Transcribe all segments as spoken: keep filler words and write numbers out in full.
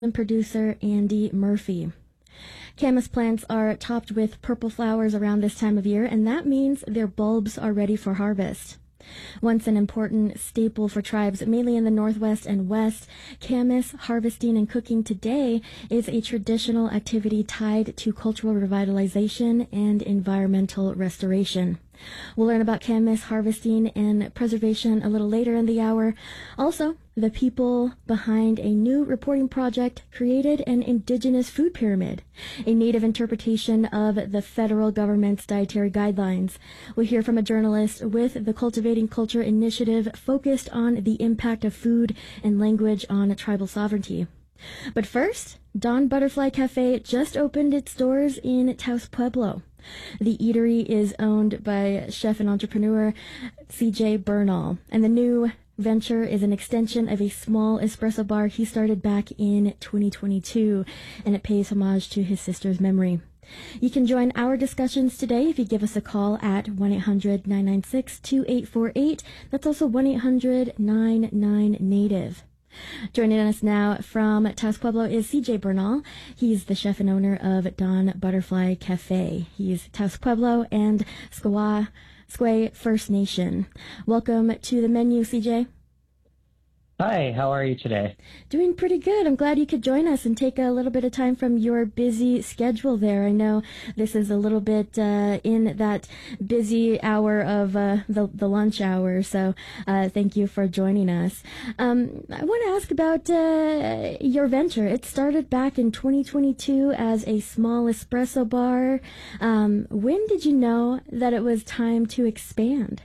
and producer Andy Murphy. Camas plants are topped with purple flowers around this time of year, and that means their bulbs are ready for harvest. Once an important staple for tribes, mainly in the Northwest and West, camas harvesting and cooking today is a traditional activity tied to cultural revitalization and environmental restoration. We'll learn about camas harvesting and preservation a little later in the hour. Also, the people behind a new reporting project created an indigenous food pyramid, a native interpretation of the federal government's dietary guidelines. We'll hear from a journalist with the Cultivating Culture Initiative focused on the impact of food and language on tribal sovereignty. But first, Dawn Butterfly Cafe just opened its doors in Taos Pueblo. The eatery is owned by chef and entrepreneur C J Bernal, and the new venture is an extension of a small espresso bar he started back in twenty twenty-two, and it pays homage to his sister's memory. You can join our discussions today if you give us a call at one eight hundred nine nine six two eight four eight. That's also one eight hundred nine nine native. Joining us now from Taos Pueblo is C J Bernal. He's the chef and owner of Dawn Butterfly Cafe. He's Taos Pueblo and Squaw Squay First Nation. Welcome to the menu, C J. Hi, how are you today? Doing pretty good. I'm glad you could join us and take a little bit of time from your busy schedule there. I know this is a little bit uh, in that busy hour of uh, the, the lunch hour, so uh, thank you for joining us. Um, I want to ask about uh, your venture. It started back in twenty twenty-two as a small espresso bar. Um, when did you know that it was time to expand?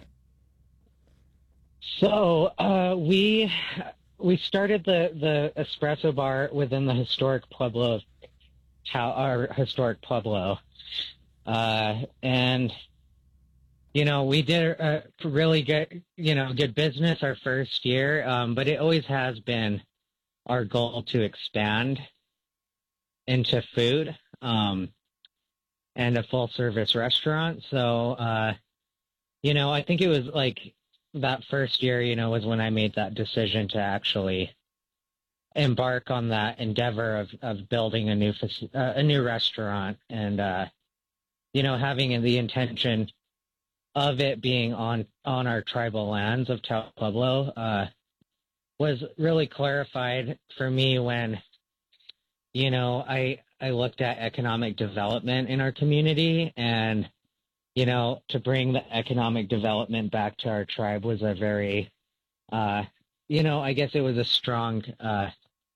So uh, we we started the, the espresso bar within the historic Pueblo of Tao, our historic Pueblo, uh, and you know we did a really good you know good business our first year, um, but it always has been our goal to expand into food um, and a full service restaurant. So uh, you know I think it was like. That first year, you know, was when I made that decision to actually embark on that endeavor of, of building a new uh, a new restaurant, and uh, you know, having the intention of it being on on our tribal lands of Taos Pueblo uh, was really clarified for me when, you know, I I looked at economic development in our community, and you know, to bring the economic development back to our tribe was a very, uh, you know, I guess it was a strong uh,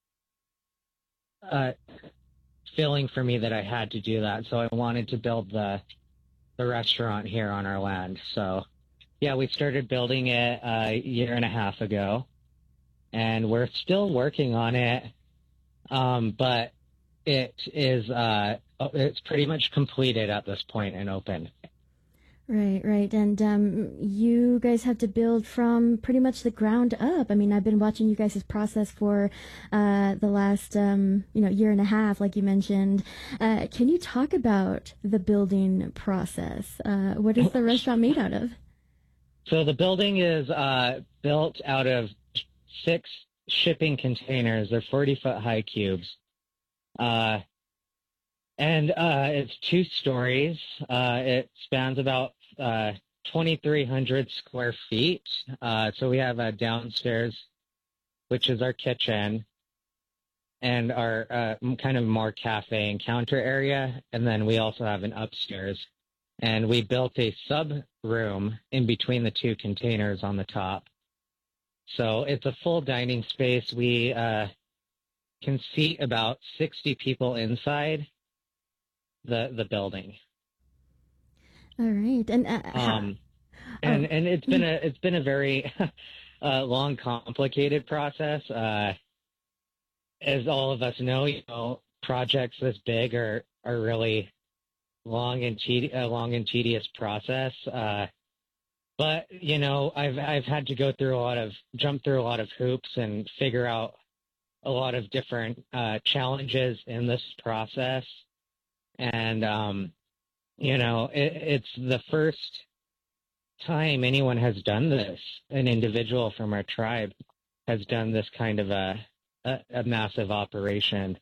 uh, feeling for me that I had to do that. So I wanted to build the the restaurant here on our land. So, yeah, we started building it a year and a half ago, and we're still working on it, um, but it is uh, it's pretty much completed at this point and open. Right, right. And um, you guys have to build from pretty much the ground up. I mean, I've been watching you guys' process for uh, the last, um, you know, year and a half, like you mentioned. Uh, can you talk about the building process? Uh, what is the restaurant made out of? So the building is uh, built out of six shipping containers. They're forty-foot high cubes. Uh, and uh, it's two stories. Uh, it spans about uh, twenty-three hundred square feet. Uh, so we have a downstairs, which is our kitchen, and our uh, kind of more cafe and counter area. And then we also have an upstairs. And we built a sub room in between the two containers on the top. So it's a full dining space. We uh, can seat about sixty people inside the the building. All right, and uh, um, and oh. and it's been a it's been a very uh, long, complicated process. Uh, as all of us know, you know, projects this big are are really long and tedi- a long and tedious process. Uh, but you know, I've I've had to go through a lot of jump through a lot of hoops and figure out a lot of different uh, challenges in this process. And, um, you know, it, it's the first time anyone has done this. An individual from our tribe has done this kind of a a, a massive operation.